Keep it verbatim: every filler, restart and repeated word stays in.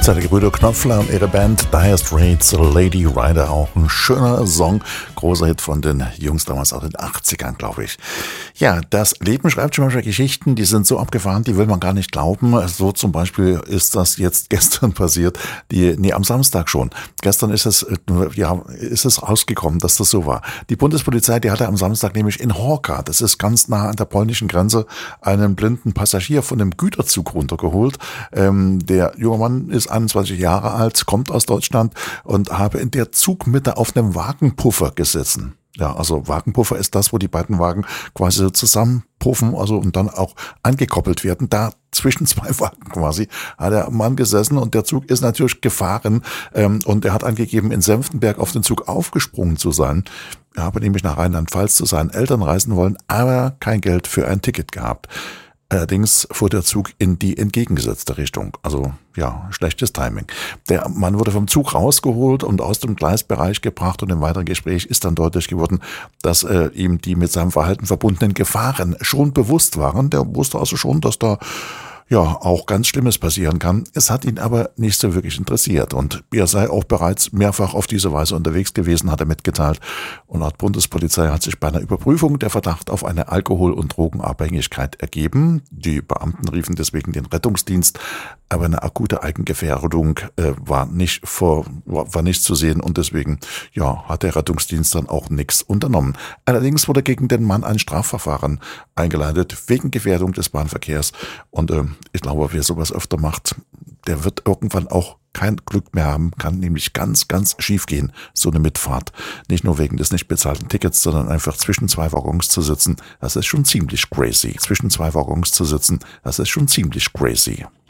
Seine Gebrüder Knopfler und ihre Band Dire Straits, Lady Rider, auch ein schöner Song, großer Hit von den Jungs damals aus den achtzigern, glaube ich. Ja, das Leben schreibt schon manchmal Geschichten, die sind so abgefahren, die will man gar nicht glauben. So zum Beispiel ist das jetzt gestern passiert, die, nee, am Samstag schon. Gestern ist es, ja, ist es rausgekommen, dass das so war. Die Bundespolizei, die hatte am Samstag nämlich in Horka, das ist ganz nah an der polnischen Grenze, einen blinden Passagier von einem Güterzug runtergeholt. Ähm, der junge Mann ist einundzwanzig Jahre alt, kommt aus Deutschland und habe in der Zugmitte auf einem Wagenpuffer gesessen. Ja, also Wagenpuffer ist das, wo die beiden Wagen quasi so zusammenpuffen, also und dann auch angekoppelt werden. Da zwischen zwei Wagen quasi hat der Mann gesessen und der Zug ist natürlich gefahren ähm, und er hat angegeben, in Senftenberg auf den Zug aufgesprungen zu sein. Er habe nämlich nach Rheinland-Pfalz zu seinen Eltern reisen wollen, aber kein Geld für ein Ticket gehabt. Allerdings fuhr der Zug in die entgegengesetzte Richtung. Also ja, schlechtes Timing. Der Mann wurde vom Zug rausgeholt und aus dem Gleisbereich gebracht und im weiteren Gespräch ist dann deutlich geworden, dass äh, ihm die mit seinem Verhalten verbundenen Gefahren schon bewusst waren. Der wusste also schon, dass da ja auch ganz Schlimmes passieren kann. Es hat ihn aber nicht so wirklich interessiert und er sei auch bereits mehrfach auf diese Weise unterwegs gewesen, hat er mitgeteilt. Und laut Bundespolizei hat sich bei einer Überprüfung der Verdacht auf eine Alkohol- und Drogenabhängigkeit ergeben. Die Beamten riefen deswegen den Rettungsdienst, aber eine akute Eigengefährdung äh, war nicht vor, war, war nicht zu sehen und deswegen ja hat der Rettungsdienst dann auch nichts unternommen. Allerdings wurde gegen den Mann ein Strafverfahren eingeleitet wegen Gefährdung des Bahnverkehrs und äh, ich glaube, wer sowas öfter macht, der wird irgendwann auch kein Glück mehr haben, kann nämlich ganz, ganz schief gehen, so eine Mitfahrt. Nicht nur wegen des nicht bezahlten Tickets, sondern einfach zwischen zwei Waggons zu sitzen, das ist schon ziemlich crazy. Zwischen zwei Waggons zu sitzen, das ist schon ziemlich crazy.